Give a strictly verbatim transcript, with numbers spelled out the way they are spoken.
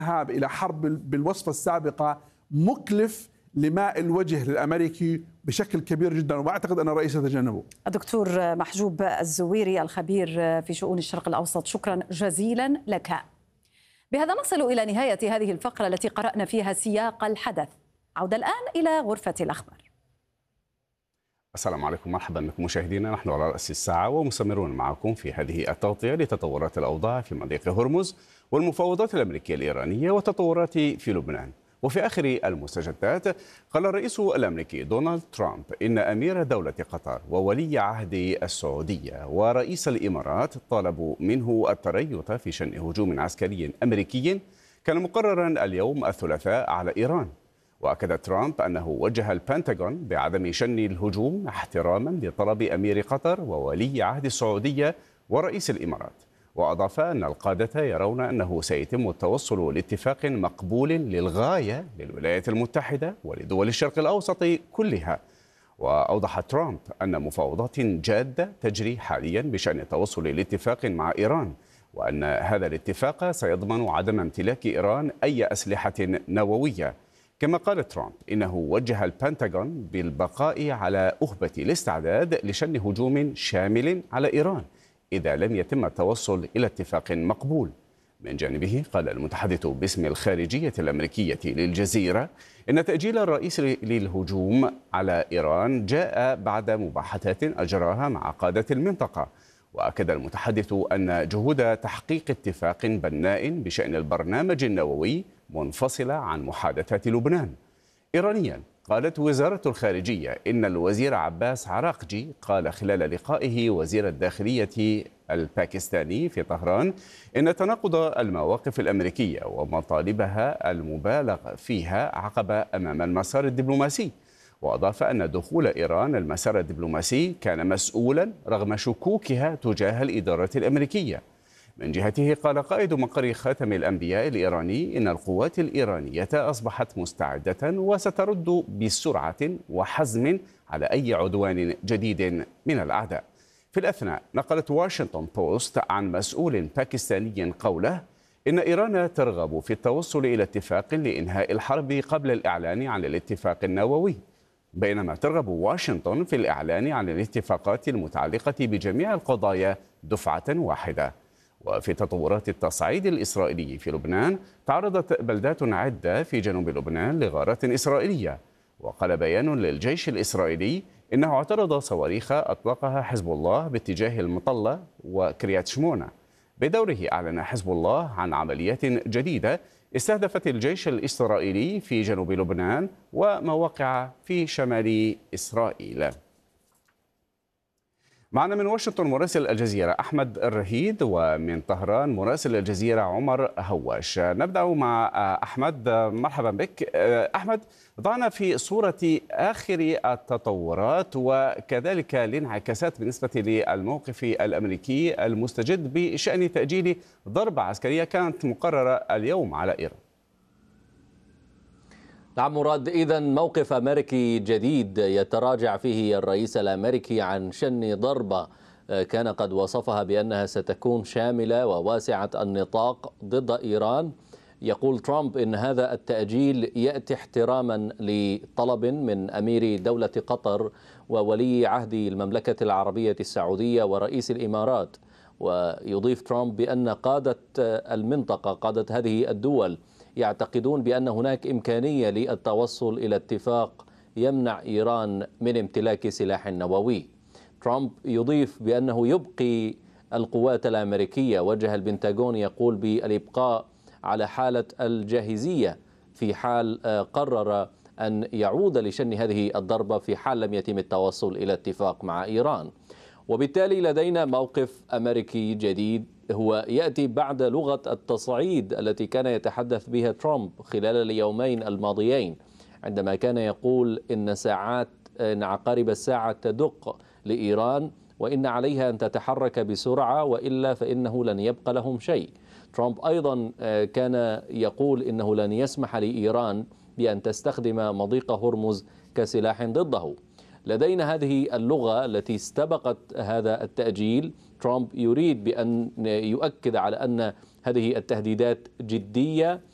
الذهاب إلى حرب بالوصفة السابقة مكلف لماء الوجه للأمريكي بشكل كبير جدا، وأعتقد أن الرئيس يتجنبه. الدكتور محجوب الزويري الخبير في شؤون الشرق الأوسط، شكرا جزيلا لك. بهذا نصل إلى نهاية هذه الفقرة التي قرأنا فيها سياق الحدث. عودة الآن إلى غرفة الأخبار. السلام عليكم، مرحبا بكم مشاهدينا. نحن على رأس الساعة ومستمرون معكم في هذه التغطية لتطورات الأوضاع في مضيق هرمز والمفاوضات الأمريكية الإيرانية وتطورات في لبنان. وفي آخر المستجدات قال الرئيس الأمريكي دونالد ترامب إن أمير دولة قطر وولي عهد السعودية ورئيس الإمارات طالبوا منه التريث في شن هجوم عسكري أمريكي كان مقررا اليوم الثلاثاء على إيران. وأكد ترامب أنه وجه البنتاغون بعدم شن الهجوم احتراما لطلب أمير قطر وولي عهد السعودية ورئيس الإمارات. وأضاف أن القادة يرون أنه سيتم التوصل لاتفاق مقبول للغاية للولايات المتحدة ولدول الشرق الأوسط كلها. وأوضح ترامب أن مفاوضات جادة تجري حاليا بشأن التوصل لاتفاق مع إيران، وأن هذا الاتفاق سيضمن عدم امتلاك إيران أي أسلحة نووية. كما قال ترامب إنه وجه البنتاغون بالبقاء على أهبة الاستعداد لشن هجوم شامل على إيران إذا لم يتم التوصل إلى اتفاق مقبول. من جانبه قال المتحدث باسم الخارجية الأمريكية للجزيرة إن تأجيل الرئيس للهجوم على إيران جاء بعد مباحثات أجراها مع قادة المنطقة. وأكد المتحدث أن جهود تحقيق اتفاق بناء بشأن البرنامج النووي منفصلة عن محادثات لبنان. إيرانيا قالت وزارة الخارجية إن الوزير عباس عراقجي قال خلال لقائه وزير الداخلية الباكستاني في طهران إن تناقض المواقف الأمريكية ومطالبها المبالغ فيها عقب أمام المسار الدبلوماسي. وأضاف أن دخول إيران المسار الدبلوماسي كان مسؤولا رغم شكوكها تجاه الإدارة الأمريكية. من جهته قال قائد مقر خاتم الأنبياء الإيراني إن القوات الإيرانية أصبحت مستعدة وسترد بسرعة وحزم على أي عدوان جديد من الأعداء. في الأثناء نقلت واشنطن بوست عن مسؤول باكستاني قوله إن إيران ترغب في التوصل إلى اتفاق لإنهاء الحرب قبل الإعلان عن الاتفاق النووي، بينما ترغب واشنطن في الإعلان عن الاتفاقات المتعلقة بجميع القضايا دفعة واحدة. وفي تطورات التصعيد الإسرائيلي في لبنان تعرضت بلدات عدة في جنوب لبنان لغارات إسرائيلية. وقال بيان للجيش الإسرائيلي إنه اعترض صواريخ أطلقها حزب الله باتجاه المطلة وكريات شمونة. بدوره أعلن حزب الله عن عمليات جديدة استهدفت الجيش الإسرائيلي في جنوب لبنان ومواقع في شمال إسرائيل. معنا من واشنطن مراسل الجزيرة أحمد الرهيد، ومن طهران مراسل الجزيرة عمر هواش. نبدأ مع أحمد، مرحبا بك. أحمد، ضعنا في صورة آخر التطورات وكذلك الانعكاسات بالنسبة للموقف الأمريكي المستجد بشأن تأجيل ضربة عسكرية كانت مقررة اليوم على إيران. نعم مراد، إذن موقف أمريكي جديد يتراجع فيه الرئيس الأمريكي عن شن ضربة كان قد وصفها بأنها ستكون شاملة وواسعة النطاق ضد إيران. يقول ترامب إن هذا التأجيل يأتي احتراما لطلب من أمير دولة قطر وولي عهد المملكة العربية السعودية ورئيس الإمارات. ويضيف ترامب بأن قادة المنطقة، قادة هذه الدول، يعتقدون بأن هناك إمكانية للتوصل إلى اتفاق يمنع إيران من امتلاك سلاح نووي. ترامب يضيف بأنه يبقي القوات الأمريكية، وجه البنتاغون يقول بالإبقاء على حالة الجاهزية في حال قرر أن يعود لشن هذه الضربة في حال لم يتم التوصل إلى اتفاق مع إيران. وبالتالي لدينا موقف أمريكي جديد هو يأتي بعد لغة التصعيد التي كان يتحدث بها ترامب خلال اليومين الماضيين، عندما كان يقول إن ساعات إن عقارب الساعة تدق لإيران وإن عليها أن تتحرك بسرعة وإلا فإنه لن يبقى لهم شيء. ترامب أيضا كان يقول إنه لن يسمح لإيران بأن تستخدم مضيق هرمز كسلاح ضده. لدينا هذه اللغة التي استبقت هذا التأجيل. ترامب يريد بأن يؤكد على أن هذه التهديدات جدية